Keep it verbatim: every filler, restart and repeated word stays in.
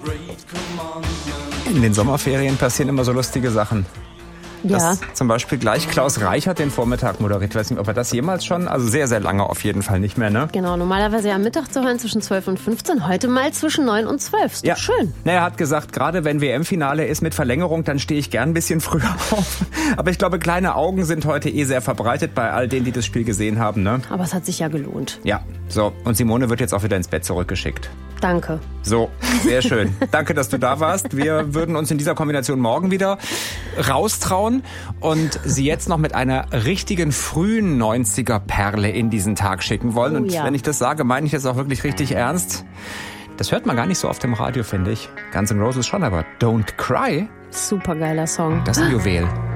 In den Sommerferien passieren immer so lustige Sachen. Ja. Dass zum Beispiel gleich Klaus Reichert den Vormittag moderiert. Ich weiß nicht, ob er das jemals schon, also sehr, sehr lange auf jeden Fall nicht mehr, ne? Genau, normalerweise ja am Mittag zu hören zwischen zwölf und fünfzehn, heute mal zwischen neun und zwölf. Ist doch ja. schön. Na, er hat gesagt, gerade wenn W M-Finale ist mit Verlängerung, dann stehe ich gern ein bisschen früher auf. Aber ich glaube, kleine Augen sind heute eh sehr verbreitet bei all denen, die das Spiel gesehen haben, ne? Aber es hat sich ja gelohnt. Ja, so. Und Simone wird jetzt auch wieder ins Bett zurückgeschickt. Danke. So, sehr schön. Danke, dass du da warst. Wir würden uns in dieser Kombination morgen wieder raustrauen und sie jetzt noch mit einer richtigen frühen neunziger-Perle in diesen Tag schicken wollen. Oh, und ja. wenn ich das sage, meine ich das auch wirklich richtig ernst. Das hört man gar nicht so oft im Radio, finde ich. Guns N' Roses schon, aber Don't Cry. Supergeiler Song. Das ist ein Juwel.